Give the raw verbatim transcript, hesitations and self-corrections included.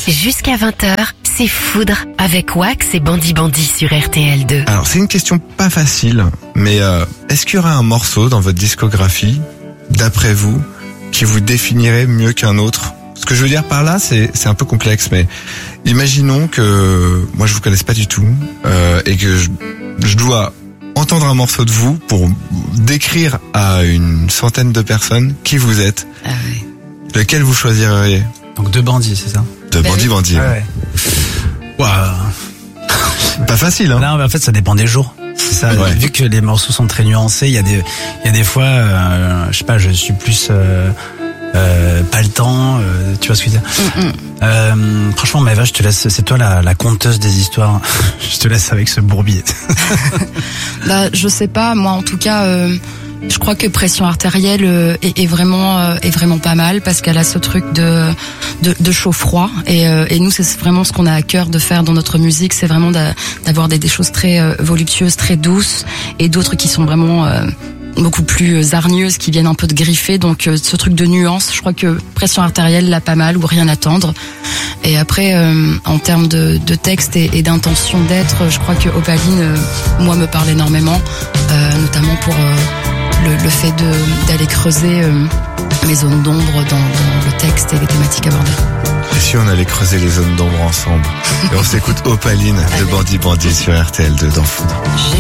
Jusqu'à vingt heures, c'est Foudre avec Wax et Bandit Bandit sur R T L deux. Alors c'est une question pas facile, mais euh, est-ce qu'il y aura un morceau dans votre discographie, d'après vous, qui vous définirait mieux qu'un autre? Ce que je veux dire par là, c'est c'est un peu complexe, mais imaginons que moi je vous connaisse pas du tout euh, et que je, je dois entendre un morceau de vous pour décrire à une centaine de personnes qui vous êtes. Ah ouais. Lequel vous choisiriez? Donc deux bandits, c'est ça? De Ben Bandit oui. Bandit. Ah ouais. Waouh. Pas facile, hein? Non, mais en fait, ça dépend des jours. C'est ça. Ouais. Vu que les morceaux sont très nuancés, il y a des, il y a des fois, euh, je sais pas, je suis plus euh, euh, pas le temps. Euh, tu vois ce que je veux dire? Mm-mm. Euh, franchement, Maëva, je te laisse. C'est toi la, la conteuse des histoires. Je te laisse avec ce bourbier. Bah, je sais pas. Moi, en tout cas, euh, je crois que Pression Artérielle euh, est, est vraiment euh, est vraiment pas mal parce qu'elle a ce truc de de, de chaud-froid et, euh, et nous, c'est vraiment ce qu'on a à cœur de faire dans notre musique. C'est vraiment d'a- d'avoir des, des choses très euh, voluptueuses, très douces, et d'autres qui sont vraiment euh, beaucoup plus hargneuses, qui viennent un peu de griffer. Donc euh, ce truc de nuance, je crois que Pression Artérielle l'a pas mal, ou Rien attendre. Et après, euh, en termes de, de texte et, et d'intention d'être, je crois que Opaline, euh, moi, me parle énormément, euh, notamment pour euh, le, le fait de d'aller creuser euh, les zones d'ombre dans, dans le texte et les thématiques abordées. Et si on allait creuser les zones d'ombre ensemble? Et on s'écoute Opaline de Bandit Bandit sur R T L deux dans Foudre. J'ai